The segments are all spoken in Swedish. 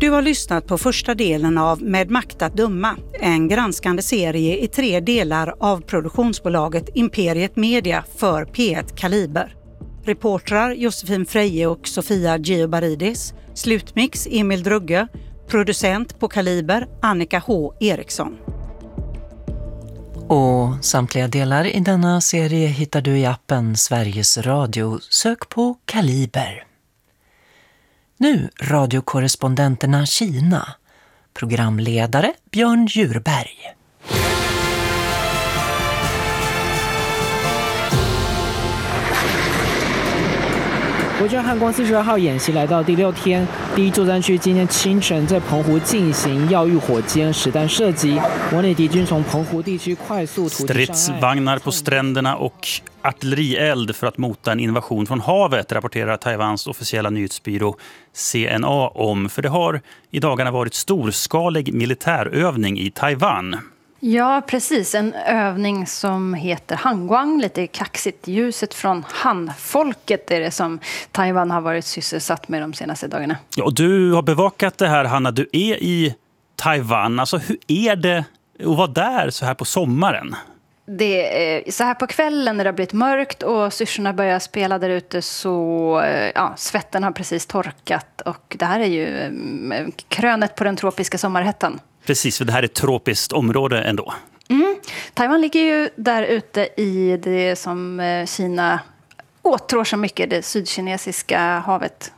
Du har lyssnat på första delen av Med makt att döma, en granskande serie i 3 delar av produktionsbolaget Imperiet Media för P1 Kaliber. Reportrar Josefin Freje och Sofia Giobaridis, slutmix Emil Drugge, producent på Kaliber Annika H. Eriksson. Och samtliga delar i denna serie hittar du i appen Sveriges Radio. Sök på Kaliber. Nu radiokorrespondenterna Kina. Programledare Björn Djurberg. 国军汉光42号演习来到第6天，第一作战区今天清晨在澎湖进行药浴火箭实弹射击，国内敌军从澎湖地区快速突击上岸。 Stridsvagnar på stränderna och artillerield för att mota en invasion från havet, rapporterar Taiwans officiella nyhetsbyrå CNA om. För det har i dagarna varit storskalig militärövning i Taiwan. Ja, precis. En övning som heter Hangguang, lite kaxigt. Ljuset från Han-folket är det som Taiwan har varit sysselsatt med de senaste dagarna. Ja, och du har bevakat det här, Hanna. Du är i Taiwan. Alltså, hur är det att vara där så här på sommaren? Det är så här på kvällen när det har blivit mörkt och syrsorna börjar spela där ute, så svetten har precis torkat, och det här är ju krönet på den tropiska sommarhettan. Precis, för det här är ett tropiskt område ändå. Taiwan ligger ju där ute i det som Kina åtrår så mycket, det sydkinesiska havet.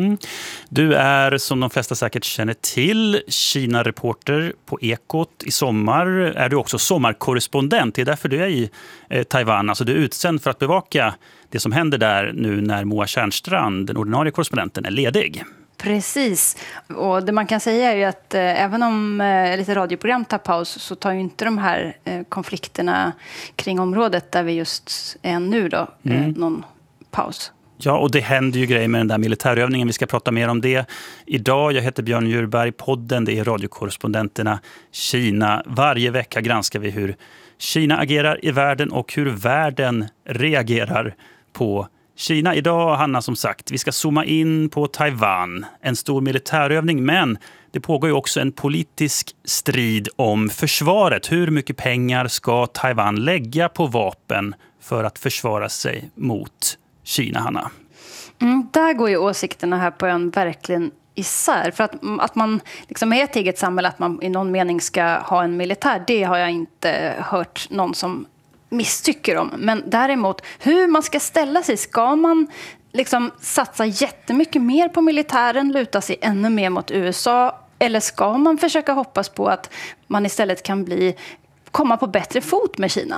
Du är, som de flesta säkert känner till, Kina-reporter på Ekot. I sommar är du också sommarkorrespondent. Det är därför du är i Taiwan. Alltså du är utsänd för att bevaka det som händer där nu när Moa Tjärnstrand, den ordinarie korrespondenten, är ledig. Precis. Och det man kan säga är ju att även om lite radioprogram tar paus, så tar ju inte de här konflikterna kring området där vi just är nu då någon paus. Ja, och det händer ju grejer med den där militärövningen. Vi ska prata mer om det idag. Jag heter Björn Djurberg. Podden, det är radiokorrespondenterna Kina. Varje vecka granskar vi hur Kina agerar i världen och hur världen reagerar på Kina. Idag, Hanna, som sagt, vi ska zooma in på Taiwan. En stor militärövning, men det pågår ju också en politisk strid om försvaret. Hur mycket pengar ska Taiwan lägga på vapen för att försvara sig mot Kina, Hanna? Där går ju åsikterna här på en verkligen isär. För att man liksom är ett eget samhälle, att man i någon mening ska ha en militär, det har jag inte hört någon som misstycker om. Men däremot, hur man ska ställa sig, ska man liksom satsa jättemycket mer på militären, luta sig ännu mer mot USA, eller ska man försöka hoppas på att man istället kan komma på bättre fot med Kina?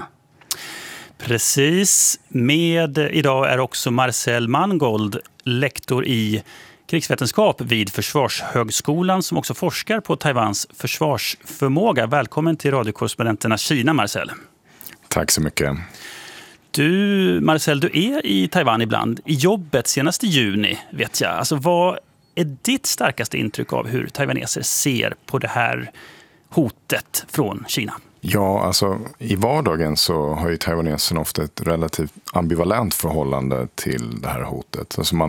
Precis. Med idag är också Marcel Mangold, lektor i krigsvetenskap vid Försvarshögskolan, som också forskar på Taiwans försvarsförmåga. Välkommen till radiokorrespondenterna Kina, Marcel. Tack så mycket. Du, Marcel, du är i Taiwan ibland. I jobbet senast i juni, vet jag. Alltså, vad är ditt starkaste intryck av hur taiwaneser ser på det här hotet från Kina? Ja, alltså i vardagen så har ju taiwaneserna ofta ett relativt ambivalent förhållande till det här hotet. Alltså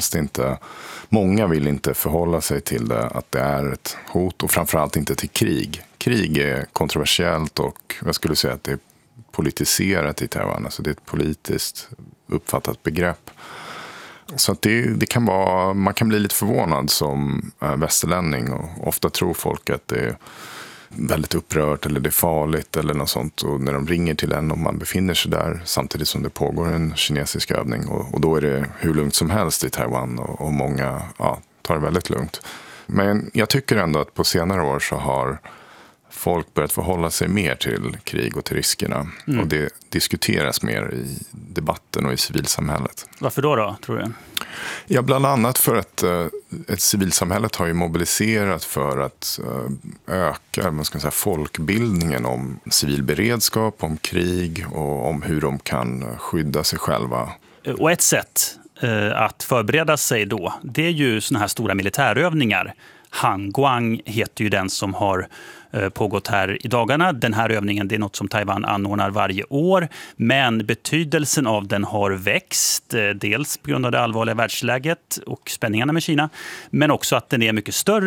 många vill inte förhålla sig till det, att det är ett hot, och framförallt inte till krig. Krig är kontroversiellt, och jag skulle säga att det är politiserat i Taiwan. Alltså det är ett politiskt uppfattat begrepp. Så att det kan vara, man kan bli lite förvånad som västerlänning, och ofta tror folk att det är väldigt upprört eller det är farligt eller något sånt, och när de ringer till en och man befinner sig där samtidigt som det pågår en kinesisk övning, och då är det hur lugnt som helst i Taiwan, och många tar det väldigt lugnt. Men jag tycker ändå att på senare år så har folk börjat förhålla sig mer till krig och till riskerna, och det diskuteras mer i debatten och i civilsamhället. Varför då, tror du? Ja, bland annat för att civilsamhället har ju mobiliserat för att öka folkbildningen om civil beredskap, om krig och om hur de kan skydda sig själva. Och ett sätt att förbereda sig då, det är ju såna här stora militärövningar. Hangguang heter ju den som har pågått här i dagarna. Den här övningen, det är något som Taiwan anordnar varje år, men betydelsen av den har växt, dels på grund av det allvarliga världsläget och spänningarna med Kina, men också att den är mycket större